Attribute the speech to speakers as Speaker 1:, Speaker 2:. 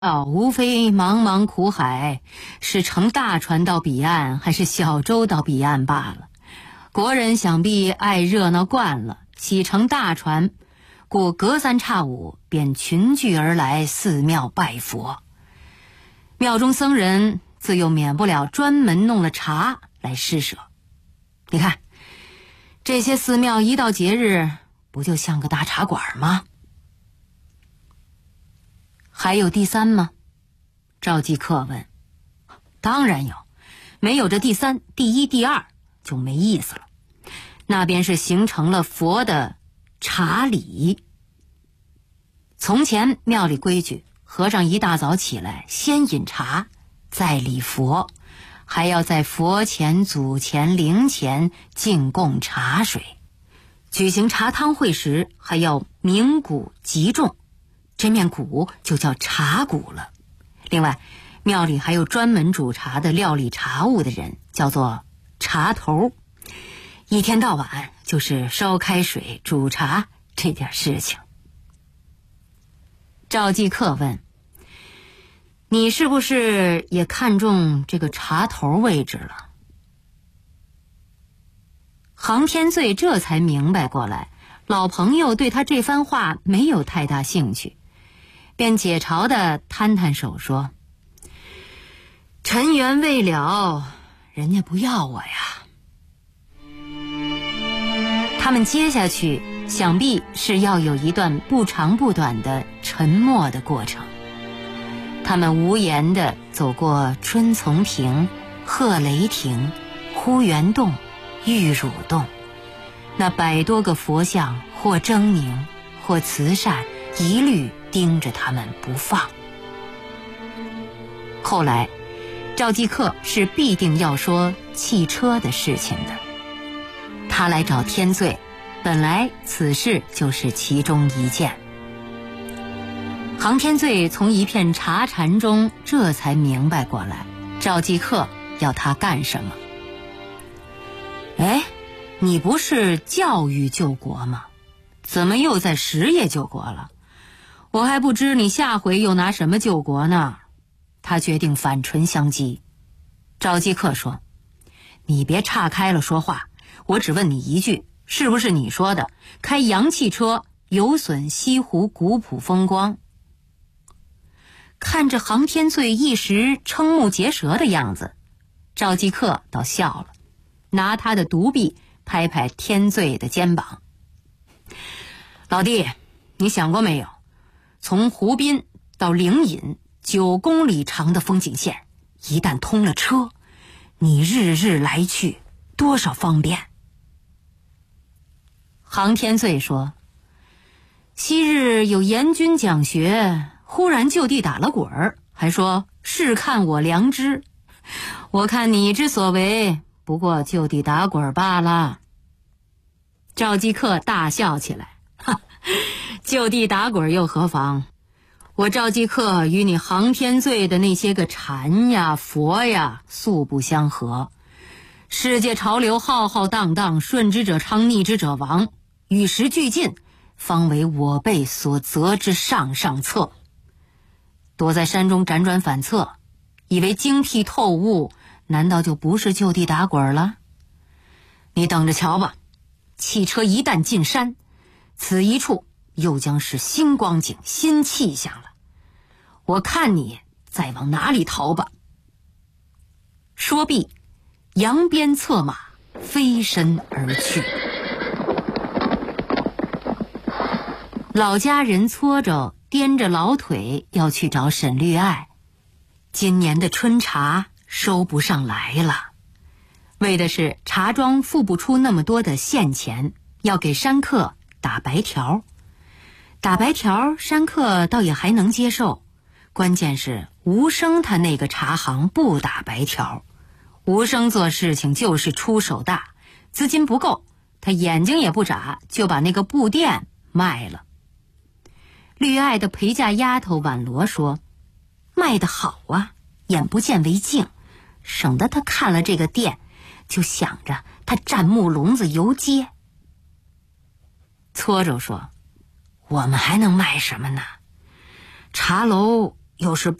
Speaker 1: 无非茫茫苦海，是乘大船到彼岸，还是小舟到彼岸罢了。国人想必爱热闹惯了，喜乘大船，故隔三差五便群聚而来寺庙拜佛。庙中僧人自又免不了专门弄了茶来施舍。你看，这些寺庙一到节日，不就像个大茶馆吗？还有第三吗？赵继克问。当然有，没有这第三、第一、第二就没意思了。那便是形成了佛的茶礼。从前庙里规矩，和尚一大早起来，先饮茶，再礼佛，还要在佛前、祖前、灵前敬供茶水。举行茶汤会时，还要鸣鼓集众，这面鼓就叫茶鼓了。另外，庙里还有专门煮茶的料理茶物的人，叫做茶头，一天到晚就是烧开水煮茶这点事情。赵继克问：你是不是也看中这个茶头位置了？杭天罪这才明白过来，老朋友对他这番话没有太大兴趣，便解嘲地摊摊手说：尘缘未了，人家不要我呀。他们接下去想必是要有一段不长不短的沉默的过程。他们无言地走过春丛亭、鹤雷亭、呼园洞、玉汝洞，那100多个佛像，或狰狞，或慈善，一律盯着他们不放。后来赵继克是必定要说汽车的事情的，他来找天罪，本来此事就是其中一件。杭天罪从一片茶禅中这才明白过来，赵继克要他干什么。你不是教育救国吗？怎么又在实业救国了？我还不知你下回又拿什么救国呢。他决定反唇相讥。赵继克说：你别岔开了说话，我只问你一句，是不是你说的开洋汽车有损西湖古朴风光？看着杭天罪一时瞠目结舌的样子，赵继克倒笑了，拿他的独臂拍拍天罪的肩膀。老弟，你想过没有，从湖滨到灵隐9公里长的风景线，一旦通了车，你日日来去多少方便？杭天罪说：昔日有严军讲学，忽然就地打了滚儿，还说试看我良知。我看你之所为不过就地打滚罢了。赵继克大笑起来：就地打滚又何妨？我赵继克与你杭天罪的那些个禅呀佛呀素不相合，世界潮流浩浩荡荡，顺之者昌，逆之者亡，与时俱进，方为我辈所择之上上策。躲在山中辗转反侧，以为精辟透悟，难道就不是就地打滚了？你等着瞧吧，汽车一旦进山，此一处又将是新光景、新气象了。我看你再往哪里逃吧。说毕，扬鞭策马，飞身而去。老家人搓着掂着老腿要去找沈绿爱，今年的春茶收不上来了，为的是茶庄付不出那么多的现钱，要给山客打白条。打白条山客倒也还能接受，关键是吴生他那个茶行不打白条。吴生做事情就是出手大，资金不够，他眼睛也不眨，就把那个布店卖了。绿爱的陪嫁丫头婉罗说：卖得好啊，眼不见为净，省得他看了这个店就想着他占木笼子游街。搓着说：我们还能卖什么呢？茶楼有时